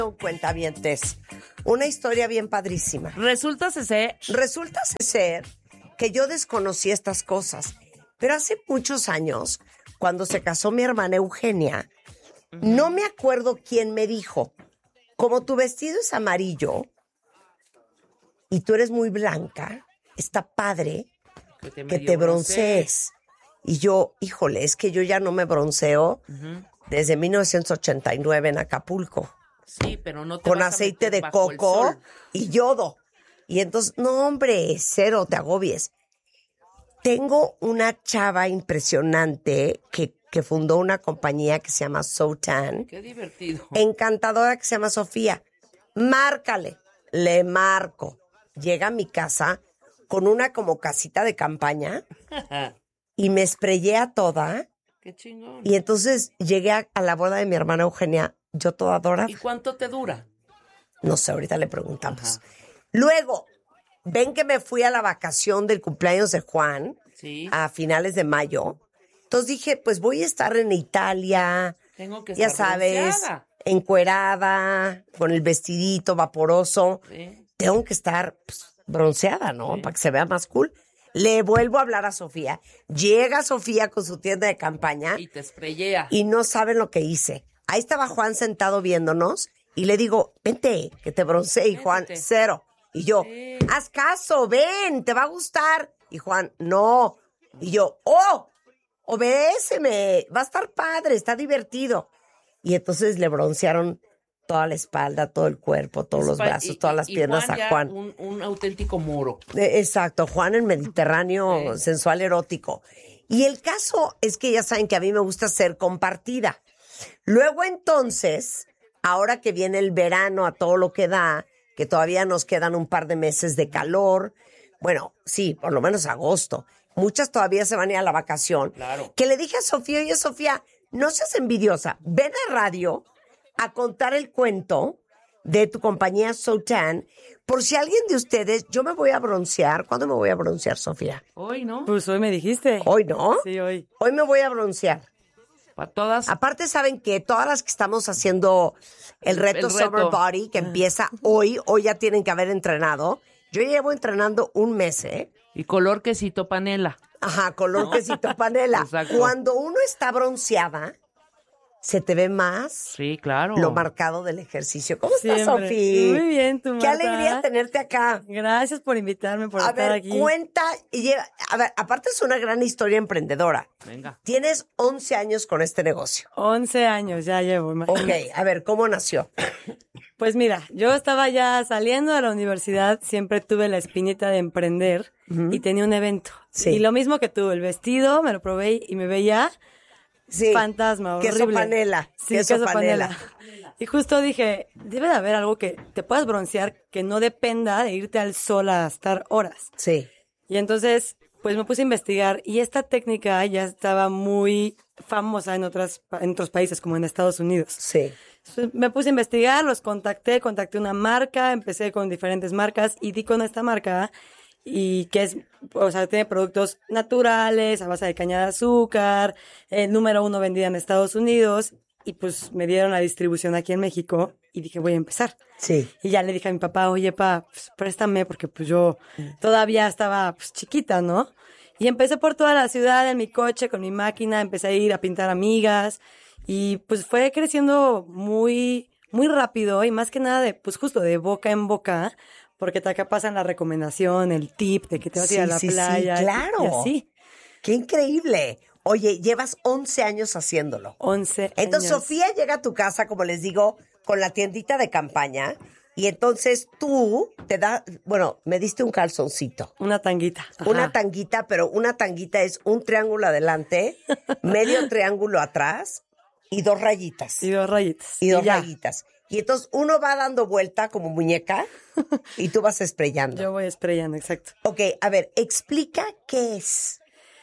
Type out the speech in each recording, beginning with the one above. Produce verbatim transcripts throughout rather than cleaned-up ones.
Cuentavientes, una historia bien padrísima. Resulta ser... Resulta ser que yo desconocí estas cosas, pero hace muchos años, cuando se casó mi hermana Eugenia, uh-huh. no me acuerdo quién me dijo, como tu vestido es amarillo y tú eres muy blanca, está padre que te, que te broncees. Y yo, híjole, es que yo ya no me bronceo uh-huh. desde mil novecientos ochenta y nueve en Acapulco. Sí, pero no te con vas aceite a de coco y yodo. Y entonces, no, hombre, cero, te agobies. Tengo una chava impresionante que, que fundó una compañía que se llama Sotan. Qué divertido. Encantadora, que se llama Sofía. Márcale. Le marco. Llega a mi casa con una como casita de campaña y me sprayea toda. Qué chingón. Y entonces llegué a, a la boda de mi hermana Eugenia, yo toda dorada. ¿Y cuánto te dura? No sé, ahorita le preguntamos. Ajá. Luego, ven que me fui a la vacación del cumpleaños de Juan, sí. a finales de mayo. Entonces dije, pues voy a estar en Italia, Tengo que ya estar sabes, bronceada. encuerada, con el vestidito vaporoso. Sí. Tengo que estar pues, bronceada, ¿no? Sí. Para que se vea más cool. Le vuelvo a hablar a Sofía. Llega Sofía con su tienda de campaña. Y te sprayea. Y no saben lo que hice. Ahí estaba Juan sentado viéndonos y le digo, vente, que te broncee. Y Juan, Véntete. cero. Y yo, Sí. haz caso, ven, te va a gustar. Y Juan, no. Y yo, oh, obedéceme, va a estar padre, está divertido. Y entonces le broncearon toda la espalda, todo el cuerpo, todos los Pa- brazos, y- todas las y piernas Juan a ya Juan. Un, un auténtico moro. Eh, Exacto, Juan el Mediterráneo Sí. sensual erótico. Y el caso es que ya saben que a mí me gusta ser compartida. Luego entonces, ahora que viene el verano a todo lo que da, que todavía nos quedan un par de meses de calor, bueno, sí, por lo menos agosto. Muchas todavía se van a ir a la vacación. Claro. Que le dije a Sofía, oye Sofía, no seas envidiosa, ven a radio a contar el cuento de tu compañía Sotan, por si alguien de ustedes, yo me voy a broncear. ¿Cuándo me voy a broncear, Sofía? Hoy, ¿no? Pues hoy me dijiste. Hoy, ¿no? Sí, hoy. Hoy me voy a broncear. Para todas. Aparte, saben que todas las que estamos haciendo el reto, El reto. Summer Body, que empieza hoy, hoy ya tienen que haber entrenado. Yo llevo entrenando un mes, ¿eh? Y color quesito panela. Ajá, color quesito panela. Exacto. Cuando uno está bronceada, se te ve más Sí, claro. lo marcado del ejercicio. ¿Cómo estás, Siempre. Sofía? Muy bien, tú, Qué Marta. alegría tenerte acá. Gracias por invitarme, por A estar ver, aquí. cuenta, y lleva, a ver, aparte es una gran historia emprendedora. Venga. Tienes once años con este negocio. once años ya llevo. imagínate. Ok, a ver, ¿cómo nació? Pues mira, yo estaba ya saliendo de la universidad, siempre tuve la espinita de emprender Ujú. y tenía un evento. Sí. Y lo mismo que tú, el vestido, me lo probé y me veía Sí. fantasma, horrible. Queso panela. Sí, queso, queso, panela. panela. Y justo dije, debe de haber algo que te puedas broncear que no dependa de irte al sol a estar horas. Sí. Y entonces, pues me puse a investigar y esta técnica ya estaba muy famosa en otras, en otros países, como en Estados Unidos. Sí. Entonces, me puse a investigar, los contacté, contacté una marca, empecé con diferentes marcas y di con esta marca y que es, o sea, tiene productos naturales, a base de caña de azúcar, eh, número uno vendida en Estados Unidos y pues me dieron la distribución aquí en México y dije, voy a empezar. Sí. Y ya le dije a mi papá, oye, pa, pues, préstame porque pues yo todavía estaba pues, chiquita, ¿no? Y empecé por toda la ciudad en mi coche con mi máquina, empecé a ir a pintar amigas y pues fue creciendo muy, muy rápido y más que nada de, pues justo de boca en boca, porque te acá pasan la recomendación, el tip de que te vas a ir a la Sí, sí, sí, playa. y- claro. Y así, Qué increíble. Oye, llevas once años haciéndolo. once Entonces, años. Sofía llega a tu casa, como les digo, con la tiendita de campaña. Y entonces tú te da, bueno, me diste un calzoncito. Una tanguita. Ajá. Una tanguita, pero una tanguita es un triángulo adelante, medio triángulo atrás y dos rayitas. Y dos rayitas. Y dos ya. rayitas. Y entonces uno va dando vuelta como muñeca y tú vas sprayando. Yo voy sprayando, exacto. Ok, a ver, explica qué es.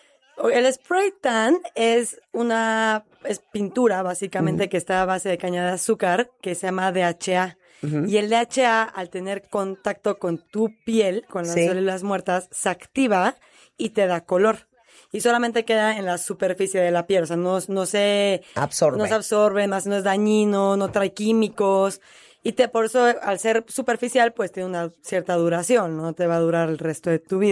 El spray tan es una es pintura, básicamente, uh-huh. que está a base de caña de azúcar, que se llama D H A. Uh-huh. Y el D H A, al tener contacto con tu piel, con las sí. células muertas, se activa y te da color. Y solamente queda en la superficie de la piel, o sea, no, no se absorbe. No se absorbe, más no es dañino, no trae químicos. Y te, por eso, al ser superficial, pues tiene una cierta duración, no te va a durar el resto de tu vida.